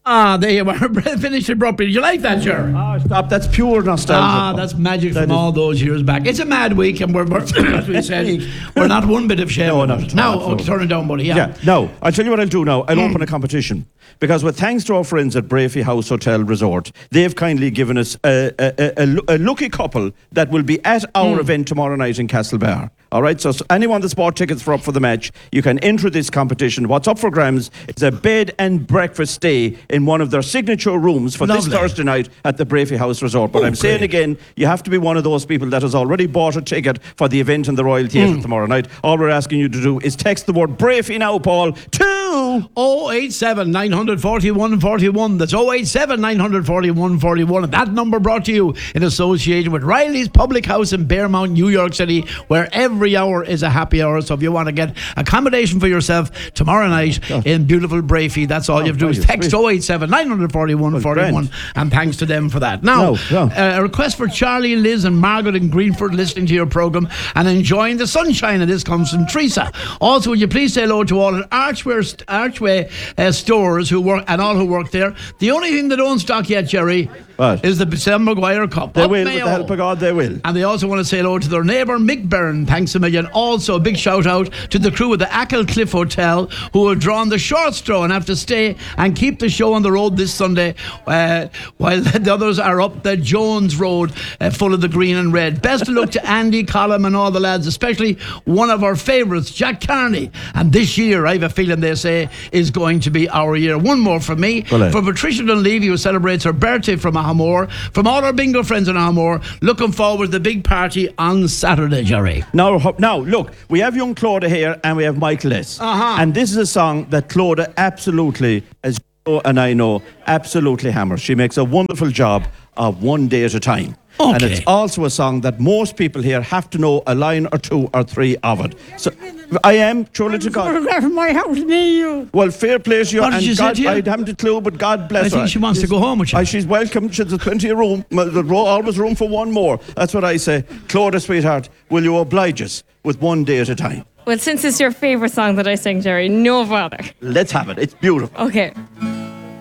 There you were. Finished abruptly. Did you like that, Ger? Stop. That's pure nostalgia. That's magic from all those years back. It's a mad week, and we're as we said, we're not one bit of shame. No, not at all. Now, turn it down, buddy. Yeah. No, I'll tell you what I'll do now. I'll open a competition. Because with thanks to our friends at Brafey House Hotel Resort, they've kindly given us a lucky couple that will be at our event tomorrow night in Castlebar. All right, so anyone that's bought tickets for the match, you can enter this competition. What's up for grabs is a bed and breakfast stay in one of their signature rooms for this Thursday night at the Brafey House Resort. But I'm saying again, you have to be one of those people that has already bought a ticket for the event in the Royal Theatre tomorrow night. All we're asking you to do is text the word Brafey now, Paul, to 087 941 41. That's 087 941 41. And that number brought to you in association with Riley's Public House in Bearmount, New York City, where every hour is a happy hour. So if you want to get accommodation for yourself tomorrow night in beautiful Brafey, that's all you have to do is text 087 941 41. And thanks to them for that. Now, a request for Charlie, Liz and Margaret in Greenford listening to your programme and enjoying the sunshine. And this comes from Teresa. Also, would you please say hello to all at Archway stores who work and all who work there. The only thing they don't stock yet, Jerry, is the Sam Maguire Cup. They will, with the help of God, they will. And they also want to say hello to their neighbour Mick Byrne. Thanks a million. Also, a big shout out to the crew at the Ackle Cliff Hotel who have drawn the short straw and have to stay and keep the show on the road this Sunday while the others are up the Jones Road full of the green and red. Best of luck to Andy, Colin and all the lads, especially one of our favourites, Jack Carney. And this year, I have a feeling they say, is going to be our year. One more from me. For Patricia Dunleavy, who celebrates her birthday from Ahamore. From all our bingo friends in Ahamore, looking forward to the big party on Saturday, Jerry. Now, look, we have young Clodagh here and we have Michael S. And this is a song that Clodagh absolutely, as you know and I know, absolutely hammers. She makes a wonderful job of One Day at a Time. And it's also a song that most people here have to know a line or two or three of it. So I am truly to God. From my house near you. Well, fair play to you. What did she say to you? I haven't a clue, but God bless her. I think she wants to go home with you. She's welcome. She's plenty of room. There's always room for one more. That's what I say. Clodagh, sweetheart, will you oblige us with One Day at a Time? Well, since it's your favourite song that I sing, Jerry, no bother. Let's have it. It's beautiful. Okay.